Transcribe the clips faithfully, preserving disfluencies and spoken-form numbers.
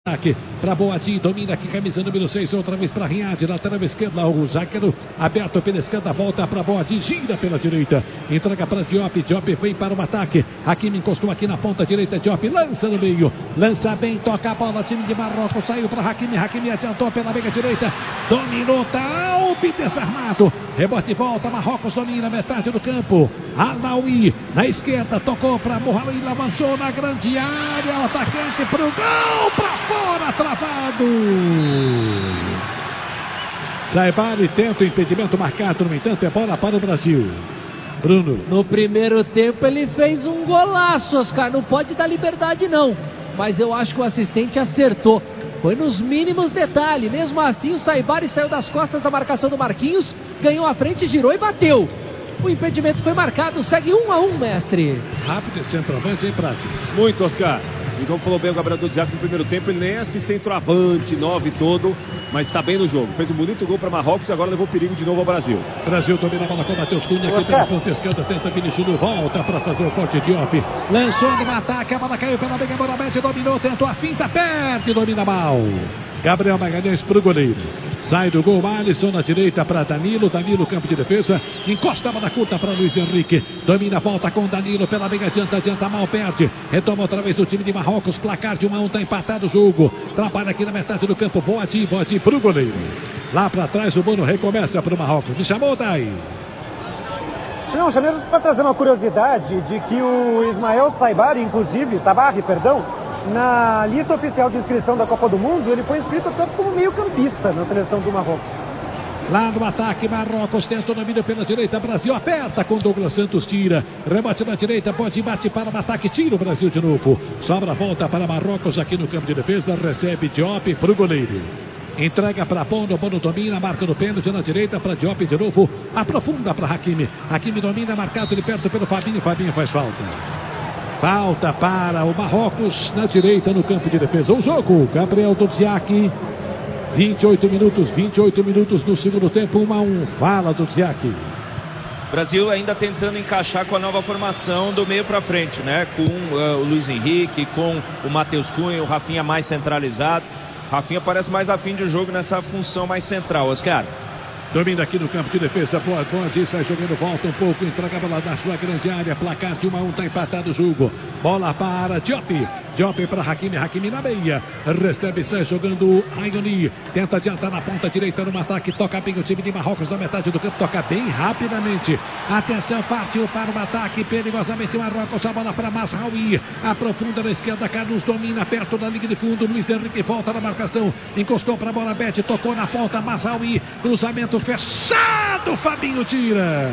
Aqui para Boadi, domina aqui, camisa número seis, outra vez para Riad, lateral esquerda, o zagueiro aberto pela esquerda, volta para Boadi, gira pela direita, entrega para Diop, Diop vem para o ataque, Hakimi encostou aqui na ponta direita, Diop lança no meio, lança bem, toca a bola, time de Marrocos, saiu para Hakimi, Hakimi adiantou pela meia direita, dominou, Taub desarmado, rebote volta, Marrocos domina metade do campo, Al-Nawi na esquerda, tocou para Mohamed, avançou na grande área, o atacante para o gol, para fora, travado. Saibari tenta o impedimento marcado, no entanto é bola para o Brasil. Bruno. No primeiro tempo ele fez um golaço, Oscar, não pode dar liberdade não, mas eu acho que o assistente acertou. Foi nos mínimos detalhes, mesmo assim o Saibari saiu das costas da marcação do Marquinhos, ganhou a frente, girou e bateu. O impedimento foi marcado, segue um a um, mestre. Rápido centroavante em Prates. Muito, Oscar. E como falou bem o Gabriel Dudziak no primeiro tempo, ele nem é esse centroavante, nove todo, mas está bem no jogo. Fez um bonito gol para Marrocos e agora levou perigo de novo ao Brasil. Brasil domina a bola com o Matheus Cunha, aqui pela ponta esquerda, tenta Vinicius, volta para fazer o corte de Diop. Lançou no ataque, a bola caiu pela meia, Morabete dominou, tentou a finta, perde, domina mal. Gabriel Magalhães para o goleiro. Sai do gol, Alisson na direita para Danilo, Danilo campo de defesa, encosta a bola curta para Luiz Henrique, domina a volta com Danilo pela meia, adianta, adianta mal, perde, retoma outra vez o time de Marrocos, placar de um a um, está empatado o jogo, trabalha aqui na metade do campo, Boadi, Boadi para o goleiro. Lá para trás o Bono recomeça para o Marrocos, me chamou daí. Não, Janeiro, para trazer uma curiosidade de que o Ismael Saibari, inclusive, Tabarri, perdão, na lista oficial de inscrição da Copa do Mundo, ele foi inscrito tanto como meio-campista na seleção do Marrocos. Lá no ataque, Marrocos tenta o domínio pela direita, Brasil aperta com Douglas Santos, tira, rebate na direita, pode bate para o ataque, tira o Brasil de novo, sobra, volta para Marrocos aqui no campo de defesa, recebe Diop para o goleiro. Entrega para Bono, Bono domina, marca no pênalti na direita para Diop de novo, aprofunda para Hakimi, Hakimi domina, marcado de perto pelo Fabinho, Fabinho faz falta. Falta para o Marrocos na direita no campo de defesa. O jogo, Gabriel Dudziak, vinte e oito minutos, vinte e oito minutos no segundo tempo, um a um. Fala, Dudziak. Brasil ainda tentando encaixar com a nova formação do meio para frente, né? Com uh, o Luiz Henrique, com o Matheus Cunha, o Rafinha mais centralizado. Rafinha parece mais afim de jogo nessa função mais central, Oscar. Domina aqui no campo de defesa, pode, sai jogando, volta um pouco, entrega a bola na sua grande área, placar de um a um, está empatado o jogo. Bola para Diop, Diop para Hakimi, Hakimi na meia, recebe, sai jogando Ayoni, tenta adiantar na ponta direita no ataque, toca bem o time de Marrocos na metade do campo, toca bem rapidamente. Atenção, partiu para o ataque, perigosamente Marrocos, a bola para Masraoui, aprofunda na esquerda, Carlos domina perto da linha de fundo, Luiz Henrique volta na marcação, encostou para a bola, Bete, tocou na ponta, Masraoui, cruzamento fechado, Fabinho tira.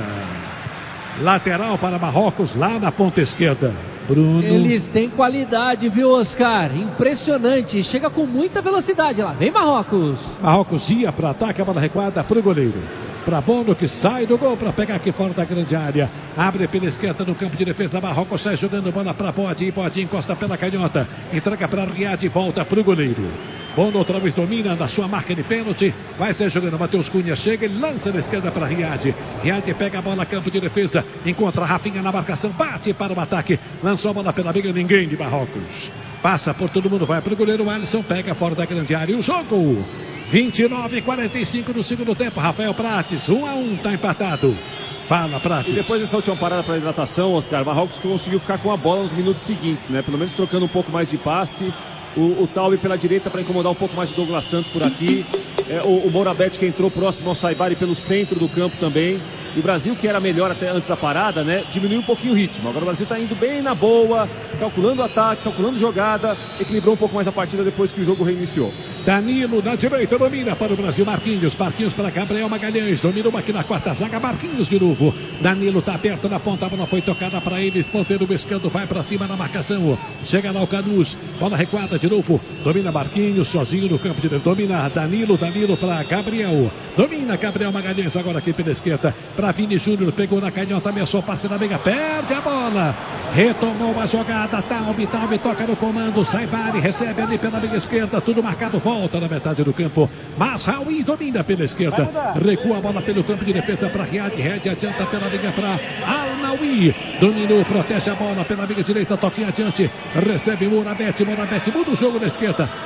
Lateral para Marrocos, lá na ponta esquerda. Bruno. Eles têm qualidade, viu, Oscar? Impressionante, chega com muita velocidade lá. Vem Marrocos. Marrocos ia para ataque, a bola recuada para o goleiro. Para Bono, que sai do gol para pegar aqui fora da grande área. Abre pela esquerda no campo de defesa. Marrocos sai jogando bola para Boadi. Boadi encosta pela canhota. Entrega para Riad e volta para o goleiro. Bono outra vez domina na sua marca de pênalti. Vai ser jogando. Matheus Cunha chega e lança na esquerda para Riad. Riad pega a bola, campo de defesa. Encontra Rafinha na marcação. Bate para o ataque. Lançou a bola pela briga. Ninguém de Marrocos. Passa por todo mundo. Vai para o goleiro. O Alisson pega fora da grande área. E o jogo. vinte e nove e quarenta e cinco no segundo tempo. Rafael Prates, um a um, está empatado. Fala, Prates. E depois dessa última parada para hidratação, Oscar, Marrocos conseguiu ficar com a bola nos minutos seguintes, né? Pelo menos trocando um pouco mais de passe. O, o Taube pela direita para incomodar um pouco mais o Douglas Santos por aqui. É, o, o Morabete que entrou próximo ao Saibari pelo centro do campo também. E o Brasil, que era melhor até antes da parada, né? Diminuiu um pouquinho o ritmo. Agora o Brasil está indo bem na boa, calculando o ataque, calculando jogada, equilibrou um pouco mais a partida depois que o jogo reiniciou. Danilo na direita, domina para o Brasil, Marquinhos, Marquinhos para Gabriel Magalhães, dominou aqui na quarta zaga, Marquinhos de novo. Danilo está aberto na ponta, a bola foi tocada para eles, ponteiro buscando, vai para cima na marcação. Chega lá o Canus, bola recuada de novo, domina Marquinhos, sozinho no campo de defesa, domina Danilo, Danilo para Gabriel, domina Gabriel Magalhães agora aqui pela esquerda, para Vini Júnior, pegou na canhota, ameaçou, passe na meia, perde a bola, retomou a jogada, Taube, Taube toca no comando, Saibari recebe ali pela meia esquerda, tudo marcado, volta na metade do campo, Masraoui domina pela esquerda, recua a bola pelo campo de defesa para Riad, Riad adianta pela linha para Al-Nawi, dominou, protege a bola pela linha direita, toque adiante, recebe Morabete, Morabete muda o jogo na esquerda.